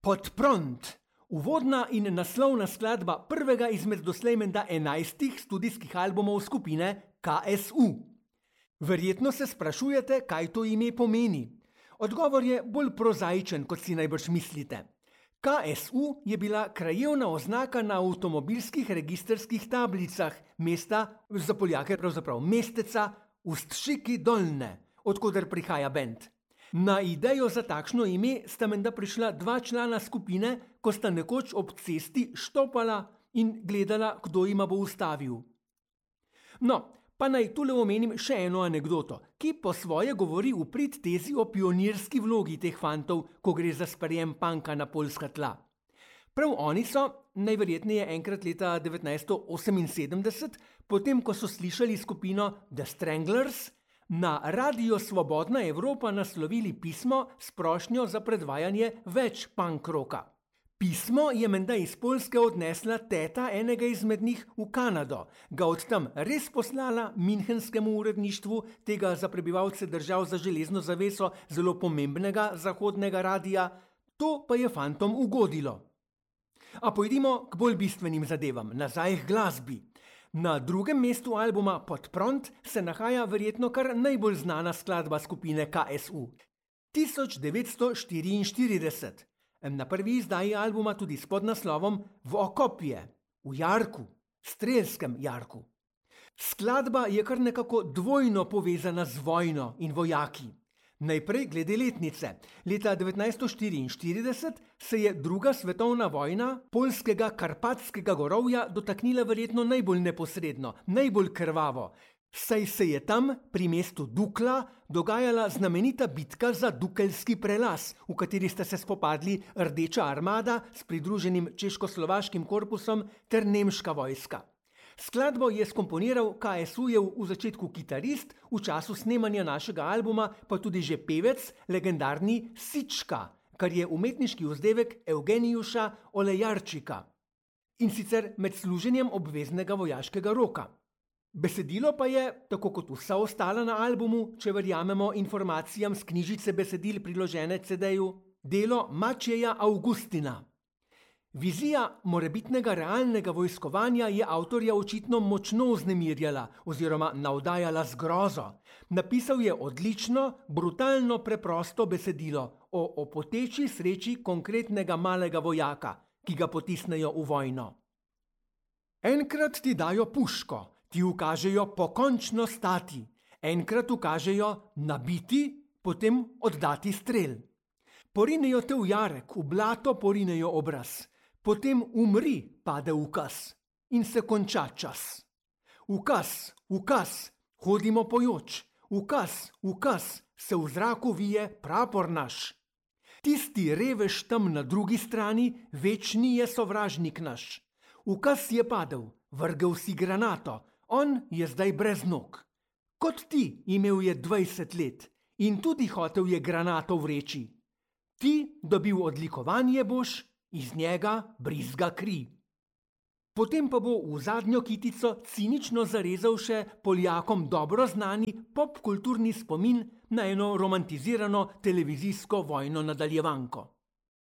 Pod pront, uvodna in naslovna skladba prvega izmed doslej menda 11 studijskih albumov skupine KSU. Verjetno se sprašujete, kaj to ime pomeni. Odgovor je bolj prozaičen, kot si najbrž mislite. KSU je bila krajevna oznaka na avtomobilskih registrskih tablicah mesta, za Poljake pravzaprav mesteca Ustšiki Dolne, odkoder prihaja bend. Na idejo za takšno ime sta menda prišla dva člana skupine, ko sta nekoč ob cesti štopala in gledala, kdo jima bo ustavil. No, pa naj tule omenim še eno anekdoto, ki po svoje govori v prid tezi o pionirski vlogi teh fantov, ko gre za sprejem punka na poljska tla. Prav oni so, najverjetneje enkrat leta 1978, potem ko so slišali skupino The Stranglers, na Radio Svobodna Evropa naslovili pismo s prošnjo za predvajanje več punk rocka. Pismo je menda iz Poljske odnesla teta enega izmed njih v Kanado, ga od tam res poslala münchenskemu uredništvu tega za prebivalce držav za železno zaveso zelo pomembnega zahodnega radia, to pa je fantom ugodilo. A pojdimo k bolj bistvenim zadevam, nazaj k glasbi. Na drugem mestu albuma Pod pront se nahaja verjetno kar najbolj znana skladba skupine KSU. 1944. Na prvi izdaji albuma tudi s podnaslovom V okopje, v jarku, strelskem jarku. Skladba je kar nekako dvojno povezana z vojno in vojaki. Najprej glede letnice. Leta 1944 se je druga svetovna vojna poljskega Karpatskega gorovja dotaknila verjetno najbolj neposredno, najbolj krvavo, saj se je tam pri mestu Dukla dogajala znamenita bitka za Dukeljski prelaz, v kateri sta se spopadli Rdeča armada s pridruženim češko-slovaškim korpusom ter nemška vojska. Skladbo je skomponiral KSU-jev v začetku kitarist, v času snemanja našega albuma pa tudi že pevec, legendarni Sička, kar je umetniški vzdevek Evgenijuša Olejarčika. In sicer med služenjem obveznega vojaškega roka. Besedilo pa je, tako kot vsa ostala na albumu, če verjamemo informacijam z knjižice besedil priložene CD-ju, delo Mačeja Augustina. Vizija morebitnega realnega vojskovanja je avtorja očitno močno vznemirjala oziroma navdajala z grozo. Napisal je odlično, brutalno preprosto besedilo o opoteči sreči konkretnega malega vojaka, ki ga potisnejo v vojno. Enkrat ti dajo puško, ti ukažejo pokončno stati, enkrat ukažejo nabiti, potem oddati strel. Porinejo te v jarek, v blato porinejo obraz. Potem umri, pade ukaz in se konča čas. Ukaz, ukaz, hodimo pojoč, ukaz, ukaz, se v zraku vije prapor naš. Tisti revež tam na drugi strani, večni je sovražnik naš. Ukaz je padel, vrgel si granato, on je zdaj brez nog. Kot ti imel je 20 let in tudi hotel je granato vreči. Ti dobil odlikovanje boš, iz njega brizga kri. Potem pa bo v zadnjo kitico cinično zarezal še Poljakom dobro znani popkulturni spomin na eno romantizirano televizijsko vojno nadaljevanko.